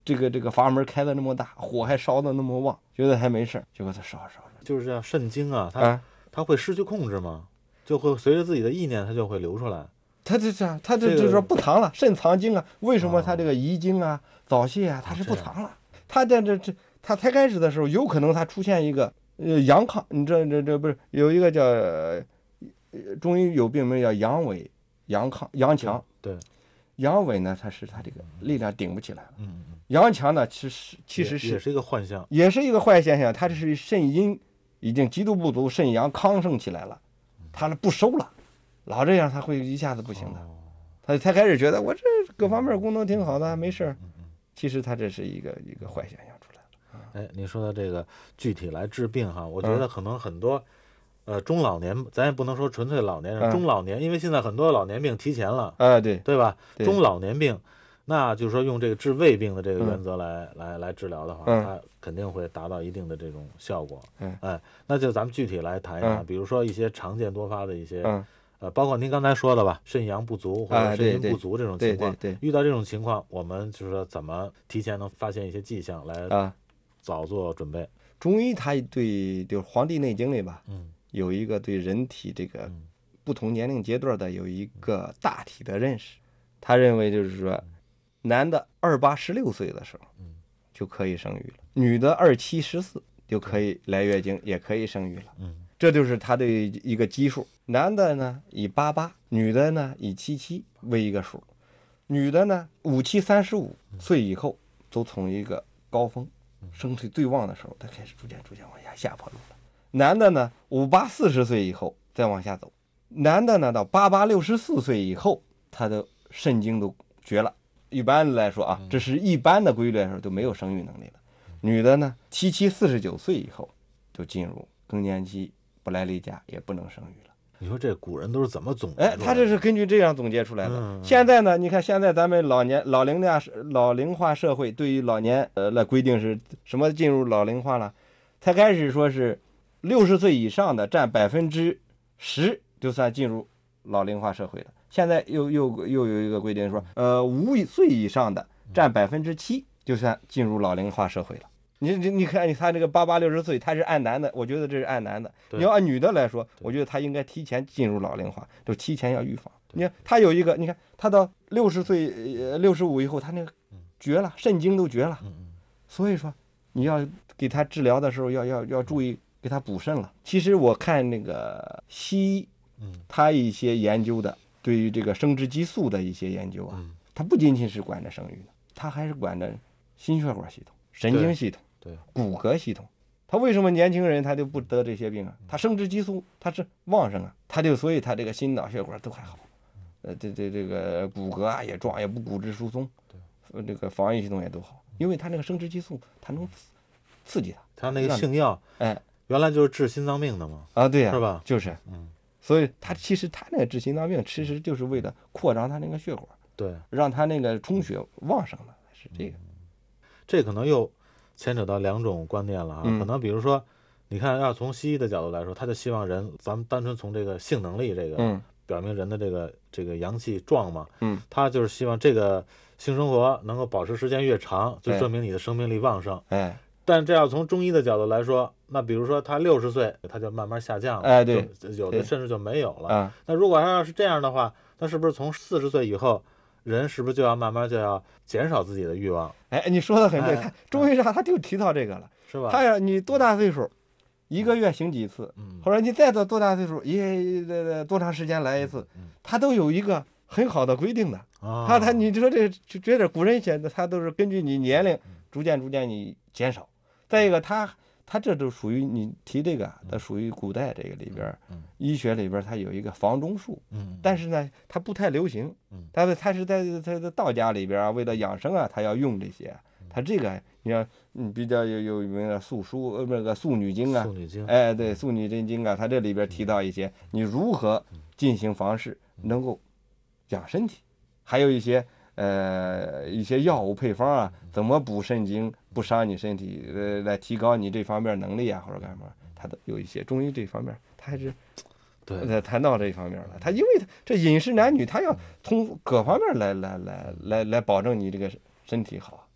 这个阀门开的那么大，火还烧的那么旺，觉得还没事，结果他烧着， 就是这样，肾经啊， 啊， 它会失去控制吗？就会随着自己的意念，它就会流出来。 他这个就说不藏了，肾藏精啊，为什么他这个遗精啊、早泄啊，他是不藏了？他在他才开始的时候，有可能他出现一个阳亢，你这不是有一个叫中医有病名叫阳痿、阳亢、阳强。 对， 阳痿呢，他这个力量顶不起来了。阳强呢，其实也是一个幻象， 也是一个坏现象，他这是肾阴已经极度不足，肾阳亢盛起来了，他不收了，老这样他会一下子不行的。他才开始觉得我这各方面功能挺好的，没事儿。其实他这是一个坏现象出来了。 哎，你说的这个具体来治病哈，我觉得可能很多中老年，咱也不能说纯粹老年人，中老年，因为现在很多老年病提前了，对吧？中老年病，那就是说用这个治胃病的这个原则来治疗的话，它肯定会达到一定的这种效果。哎，那就咱们具体来谈一谈，比如说一些常见多发的一些，包括您刚才说的吧，肾阳不足或者肾阴不足这种情况，遇到这种情况，我们就是说怎么提前能发现一些迹象来早做准备。 中医它对就是《黄帝内经》里吧，有一个对人体这个不同年龄阶段的有一个大体的认识。他认为就是说，男的28、16岁的时候，就可以生育了；女的27、14就可以来月经，也可以生育了。这就是他的一个基数。男的呢以88，女的呢以77为一个数。女的呢57、35岁以后都从一个高峰，生体最旺的时候，他开始逐渐往下坡路了。男的呢58、40岁以后再往下走。男的呢到88、64岁以后，他的肾经都绝了。一般来说啊，这是一般的规律来说，就没有生育能力了。女的呢77、49岁以后就进入更年期，不来例假，也不能生育了。 你说这古人都是怎么总结出来的？ 他这是根据这样总结出来的。现在呢，你看现在咱们老龄化社会对于老年来规定是什么进入老龄化了？才开始说是60岁以上的占10%，就算进入老龄化社会了。现在又有一个规定说，5岁以上的占7%，就算进入老龄化社会了。你看他这个88、60岁，他是按男的，我觉得这是按男的。你要按女的来说，我觉得他应该提前进入老龄化，就提前要预防。你看他有一个，你看他到60岁、65以后，他那个绝了，肾经都绝了。所以说你要给他治疗的时候要注意给他补肾了。其实我看那个西医，他一些研究的对于这个生殖激素的一些研究啊，他不仅仅是管着生育的，他还是管着心血管系统、神经系统。骨骼系统，他为什么年轻人他就不得这些病啊？他生殖激素他是旺盛啊，所以他这个心脑血管都还好，这个骨骼啊也壮，也不骨质疏松，这个防御系统也都好，因为他那个生殖激素它能刺激他那个性药，原来就是治心脏病的嘛， 对呀， 是吧？ 就是，所以其实他那个治心脏病，其实就是为了扩张他那个血管，让他那个充血旺盛的，是这个。 这可能又牵扯到两种观念了啊，可能比如说，你看要从西医的角度来说，他就希望人，咱们单纯从这个性能力这个，表明人的这个阳气壮嘛，他就是希望这个性生活能够保持时间越长，就证明你的生命力旺盛。但这要从中医的角度来说，那比如说他60岁，他就慢慢下降了， 对， 有的甚至就没有了。那如果要是这样的话，那是不是从40岁以后？人是不是就要慢慢就要减少自己的欲望？ 你说的很对，中医上他就提到这个了， 是吧？ 他要你多大岁数，1个月行几次，或者你再多大岁数，多长时间来一次，他都有一个很好的规定的。你说这觉得古人写的，他都是根据你年龄逐渐你减少。再一个，他这都属于你提这个，它属于古代这个里边，医学里边它有一个房中术，但是呢，它不太流行，但是它是在道家里边啊，为了养生啊，他要用这些。它这个你要比较有名的素书那个素女经啊，对，素女真经啊，它这里边提到一些你如何进行房事能够养身体，还有一些药物配方啊，怎么补肾经不伤你身体，来提高你这方面能力啊，或者干嘛，它的有一些中医这方面，它还是谈到这一方面了。它因为这饮食男女，它要从各方面来保证你这个身体好。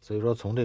所以说从这